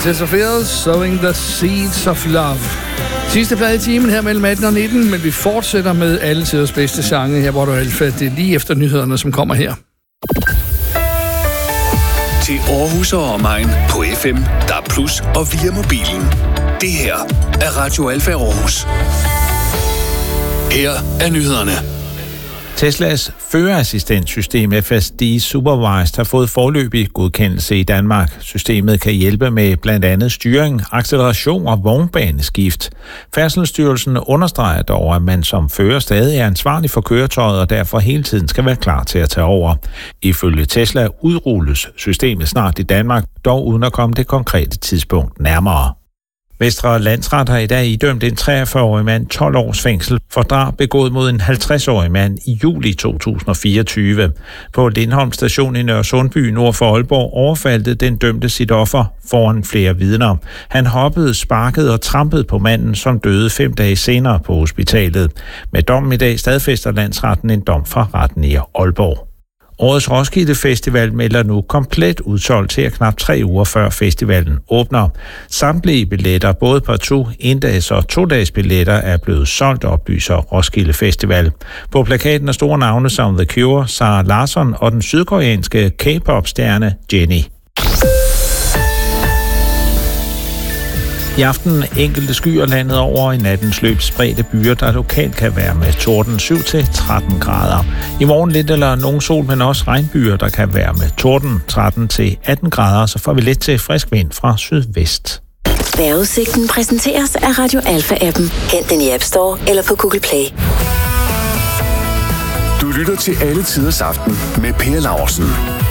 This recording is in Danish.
Tesla Fields, Sowing the Seeds of Love. Sidste plade i timen her mellem 18 og 19, men vi fortsætter med alle tiders bedste sange her, hvor du Alfa. Det er lige efter nyhederne, som kommer her. Til Aarhus og omegn på FM, DAB+ og via mobilen. Det her er Radio Alfa Aarhus. Her er nyhederne. Teslas førerassistentsystem FSD Supervised har fået foreløbig godkendelse i Danmark. Systemet kan hjælpe med blandt andet styring, acceleration og vognbaneskift. Færdselsstyrelsen understreger dog, at man som fører stadig er ansvarlig for køretøjet og derfor hele tiden skal være klar til at tage over. Ifølge Tesla udrulles systemet snart i Danmark, dog uden at komme det konkrete tidspunkt nærmere. Vestre Landsret har i dag idømt en 43-årig mand 12 års fængsel for drab begået mod en 50-årig mand i juli 2024. På Lindholm station i Nørresundby nord for Aalborg overfaldte den dømte sit offer foran flere vidner. Han hoppede, sparkede og trampede på manden, som døde 5 dage senere på hospitalet. Med dommen i dag stadfæster Landsretten en dom fra retten i Aalborg. Årets Roskilde Festival melder nu komplet udsolgt til knap 3 uger før festivalen åbner. Samtlige billetter, både partout, endags og 2-dages billetter, er blevet solgt, oplyser Roskilde Festival. På plakaten er store navne som The Cure, Sarah Larsson og den sydkoreanske K-pop-stjerne Jennie. I aften enkelte skyer landet over i nattens løb spredte byer, der lokalt kan være med torden 7-13 grader. I morgen lidt eller nogen sol, men også regnbyer, der kan være med torden 13-18 grader, så får vi lidt til frisk vind fra sydvest. Vejrudsigten præsenteres af Radio Alfa-appen. Hent den i App Store eller på Google Play. Du lytter til Alle Tiders Aften med Per Laursen.